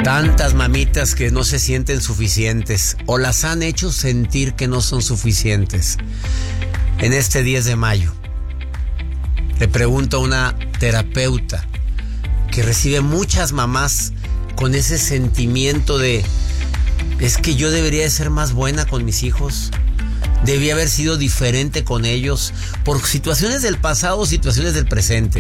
Tantas mamitas que no se sienten suficientes o las han hecho sentir que no son suficientes. En este 10 de mayo le pregunto a una terapeuta que recibe muchas mamás con ese sentimiento de: es que yo debería de ser más buena con mis hijos, debía haber sido diferente con ellos, por situaciones del pasado o situaciones del presente.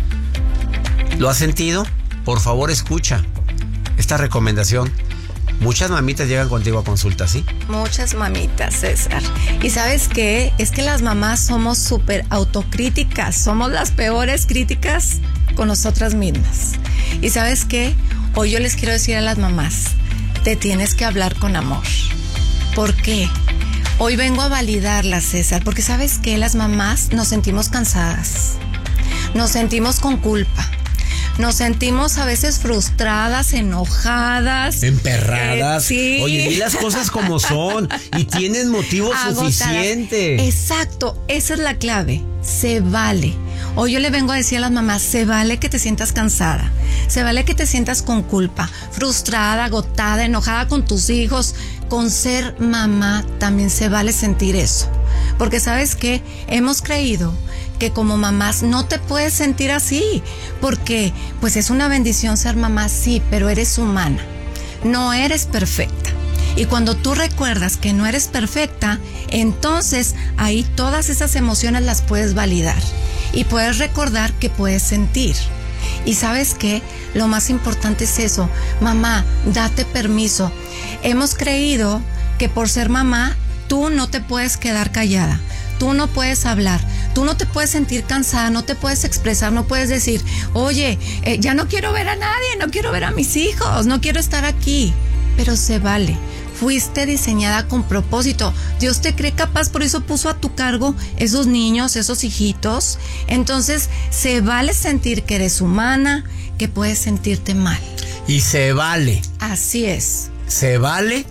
¿Lo has sentido? Por favor, escucha esta recomendación. Muchas mamitas llegan contigo a consulta, ¿sí? Muchas mamitas, César. ¿Y sabes qué? Es que las mamás somos súper autocríticas. Somos las peores críticas con nosotras mismas. ¿Y sabes qué? Hoy yo les quiero decir a las mamás: te tienes que hablar con amor. ¿Por qué? Hoy vengo a validarlas, César, porque ¿sabes qué? Las mamás nos sentimos cansadas. Nos sentimos con culpa. Nos sentimos a veces frustradas, enojadas, emperradas. Sí. Oye, di las cosas como son y tienen motivo suficiente. Exacto, esa es la clave. Se vale. Hoy yo le vengo a decir a las mamás: se vale que te sientas cansada, se vale que te sientas con culpa, frustrada, agotada, enojada con tus hijos. Con ser mamá también se vale sentir eso. Porque ¿sabes qué? Hemos creído que como mamás no te puedes sentir así, porque pues es una bendición ser mamá, sí, pero eres humana, no eres perfecta. Y cuando tú recuerdas que no eres perfecta, entonces ahí todas esas emociones las puedes validar y puedes recordar que puedes sentir. Y ¿sabes qué? Lo más importante es eso: mamá, date permiso. Hemos creído que por ser mamá tú no te puedes quedar callada, tú no puedes hablar, tú no te puedes sentir cansada, no te puedes expresar, no puedes decir: oye, ya no quiero ver a nadie, no quiero ver a mis hijos, no quiero estar aquí. Pero se vale. Fuiste diseñada con propósito. Dios te cree capaz, por eso puso a tu cargo esos niños, esos hijitos. Entonces, se vale sentir que eres humana, que puedes sentirte mal. Y se vale. Así es. Se vale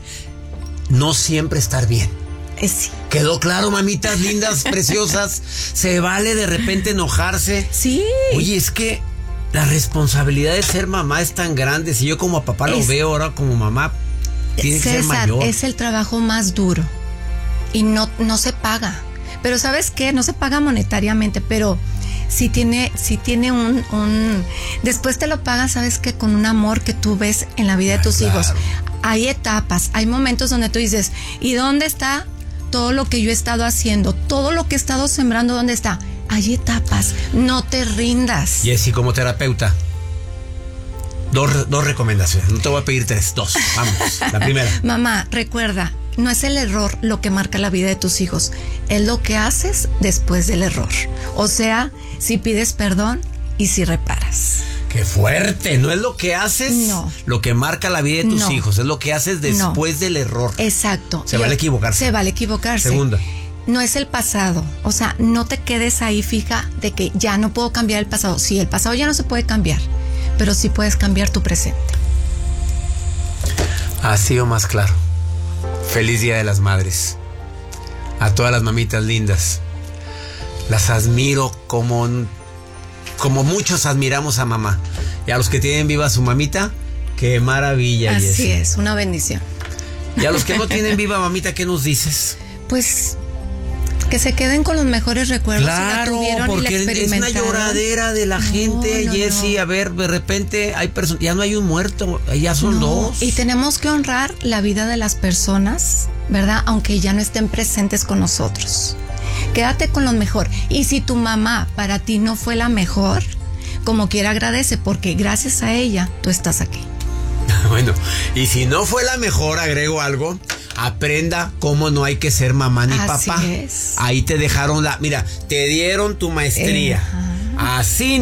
no siempre estar bien. Sí. ¿Quedó claro, mamitas lindas, preciosas? Se vale de repente enojarse. Sí. Oye, es que la responsabilidad de ser mamá es tan grande. Si yo como papá lo veo, ahora como mamá tiene que ser mayor. Es el trabajo más duro y no se paga. Pero ¿sabes qué? No se paga monetariamente, pero sí tiene un después te lo pagan, ¿sabes qué? Con un amor que tú ves en la vida de tus hijos. Hay etapas, hay momentos donde tú dices: ¿y dónde está todo lo que yo he estado haciendo? Todo lo que he estado sembrando, ¿dónde está? Hay etapas, no te rindas. Jessy, como terapeuta, dos recomendaciones. No te voy a pedir tres, dos. Vamos, la primera. Mamá, recuerda, no es el error lo que marca la vida de tus hijos, es lo que haces después del error. O sea, si pides perdón y si reparas. ¡Qué fuerte! No es lo que haces lo que marca la vida de tus hijos, es lo que haces después del error. Exacto. Se vale equivocarse. Se vale equivocarse. Segunda. No es el pasado, o sea, no te quedes ahí fija de que ya no puedo cambiar el pasado. Sí, el pasado ya no se puede cambiar, pero sí puedes cambiar tu presente. Así o más claro. Feliz Día de las Madres. A todas las mamitas lindas. Las admiro como muchos admiramos a mamá. Y a los que tienen viva a su mamita, qué maravilla. Así Jessy. es, una bendición. Y a los que no tienen viva mamita, ¿qué nos dices? Pues que se queden con los mejores recuerdos. Claro, si la tuvieron porque y la es una lloradera de la gente, Jessy. A ver, de repente hay personas, ya no hay un muerto, ya son dos. Y tenemos que honrar la vida de las personas, ¿verdad? Aunque ya no estén presentes con nosotros. Quédate con lo mejor. Y si tu mamá para ti no fue la mejor, como quiera agradece, porque gracias a ella tú estás aquí. Bueno, y si no fue la mejor, agrego algo: aprenda cómo no hay que ser mamá ni papá. Así es. Ahí te dejaron mira, te dieron tu maestría. Así